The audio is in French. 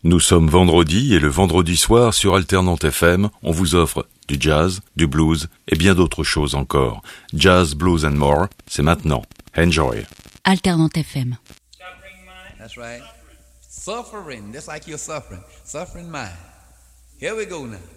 Nous sommes vendredi et le vendredi soir sur Alternante FM, on vous offre du jazz, du blues et bien d'autres choses encore. Jazz, blues and more, c'est maintenant. Enjoy. Alternante FM. That's right. Suffering, just like you're suffering. Suffering mind. Here we go now.